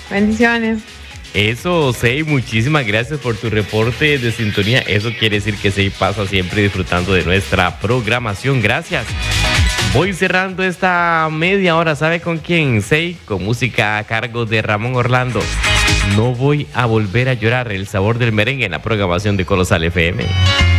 Bendiciones. Eso, Sei, muchísimas gracias por tu reporte de sintonía. Eso quiere decir que Sei pasa siempre disfrutando de nuestra programación. Gracias. Voy cerrando esta media hora, ¿sabe con quién? Sei, con música a cargo de Ramón Orlando. No voy a volver a llorar, el sabor del merengue en la programación de Colosal FM.